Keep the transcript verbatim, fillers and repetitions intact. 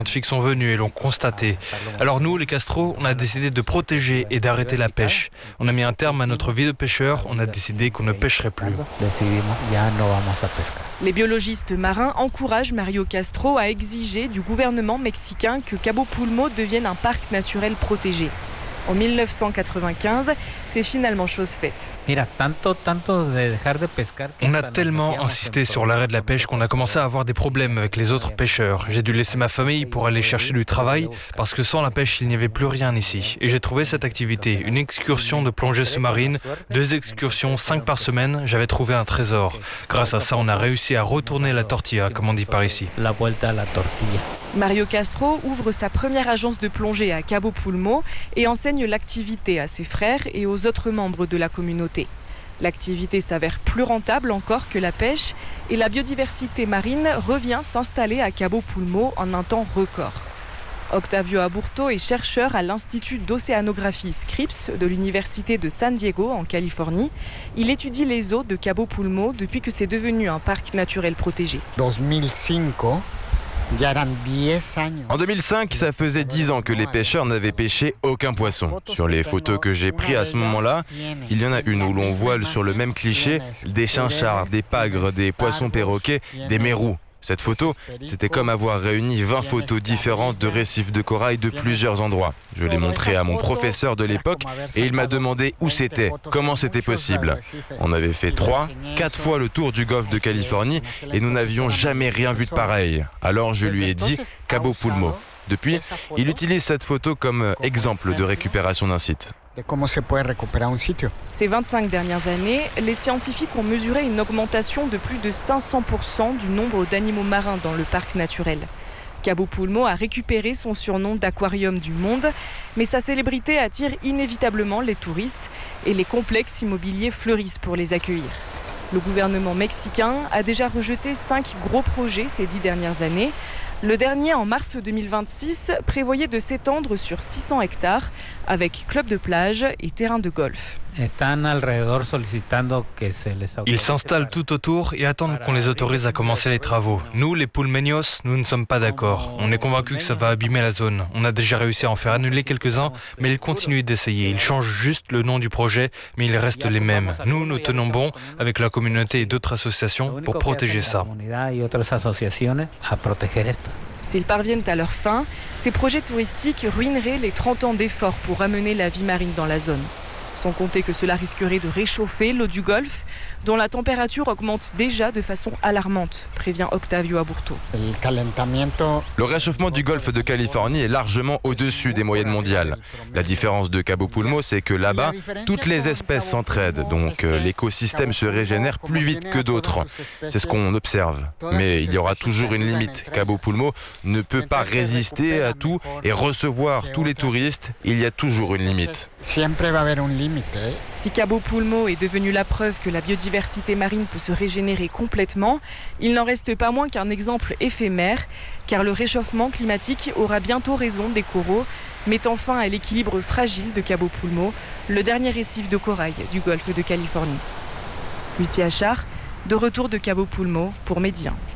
scientifiques sont venus et l'ont constaté. Alors nous, les Castro, on a décidé de protéger et d'arrêter la pêche. On a mis un terme à notre vie de pêcheur, on a décidé qu'on ne pêcherait plus. Les biologistes marins encouragent Mario Castro à exiger du gouvernement mexicain que Cabo Pulmo devienne un parc naturel protégé. En mille neuf cent quatre-vingt-quinze, c'est finalement chose faite. On a tellement insisté sur l'arrêt de la pêche qu'on a commencé à avoir des problèmes avec les autres pêcheurs. J'ai dû laisser ma famille pour aller chercher du travail parce que sans la pêche, il n'y avait plus rien ici. Et j'ai trouvé cette activité, une excursion de plongée sous-marine, deux excursions, cinq par semaine, j'avais trouvé un trésor. Grâce à ça, on a réussi à retourner la tortilla, comme on dit par ici. Mario Castro ouvre sa première agence de plongée à Cabo Pulmo et enseigne l'activité à ses frères et aux autres membres de la communauté. L'activité s'avère plus rentable encore que la pêche et la biodiversité marine revient s'installer à Cabo Pulmo en un temps record. Octavio Aburto est chercheur à l'Institut d'océanographie Scripps de l'Université de San Diego en Californie. Il étudie les eaux de Cabo Pulmo depuis que c'est devenu un parc naturel protégé. En deux mille cinq, ça faisait dix ans que les pêcheurs n'avaient pêché aucun poisson. Sur les photos que j'ai prises à ce moment-là, il y en a une où l'on voit sur le même cliché des chinchards, des pagres, des poissons perroquets, des mérous. Cette photo, c'était comme avoir réuni vingt photos différentes de récifs de corail de plusieurs endroits. Je l'ai montré à mon professeur de l'époque et il m'a demandé où c'était, comment c'était possible. On avait fait trois, quatre fois le tour du golfe de Californie et nous n'avions jamais rien vu de pareil. Alors je lui ai dit Cabo Pulmo. Depuis, il utilise cette photo comme exemple de récupération d'un site. Ces vingt-cinq dernières années, les scientifiques ont mesuré une augmentation de plus de cinq cents pour cent du nombre d'animaux marins dans le parc naturel. Cabo Pulmo a récupéré son surnom d'aquarium du monde, mais sa célébrité attire inévitablement les touristes et les complexes immobiliers fleurissent pour les accueillir. Le gouvernement mexicain a déjà rejeté cinq gros projets ces dix dernières années. Le dernier, en mars deux mille vingt-six, prévoyait de s'étendre sur six cents hectares avec club de plage et terrain de golf. Ils s'installent tout autour et attendent qu'on les autorise à commencer les travaux. Nous, les pulmeños, nous ne sommes pas d'accord. On est convaincus que ça va abîmer la zone. On a déjà réussi à en faire annuler quelques-uns, mais ils continuent d'essayer. Ils changent juste le nom du projet, mais ils restent les mêmes. Nous, nous tenons bon avec la communauté et d'autres associations pour protéger ça. S'ils parviennent à leur fin, ces projets touristiques ruineraient les trente ans d'efforts pour ramener la vie marine dans la zone. Sans compter que cela risquerait de réchauffer l'eau du golfe, dont la température augmente déjà de façon alarmante, prévient Octavio Aburto. Le réchauffement du golfe de Californie est largement au-dessus des moyennes mondiales. La différence de Cabo Pulmo, c'est que là-bas, toutes les espèces s'entraident, donc euh, l'écosystème se régénère plus vite que d'autres. C'est ce qu'on observe. Mais il y aura toujours une limite. Cabo Pulmo ne peut pas résister à tout et recevoir tous les touristes. Il y a toujours une limite. Si Cabo Pulmo est devenu la preuve que la biodiversité marine peut se régénérer complètement, il n'en reste pas moins qu'un exemple éphémère, car le réchauffement climatique aura bientôt raison des coraux, mettant fin à l'équilibre fragile de Cabo Pulmo, le dernier récif de corail du golfe de Californie. Lucie Achard, de retour de Cabo Pulmo pour Médien.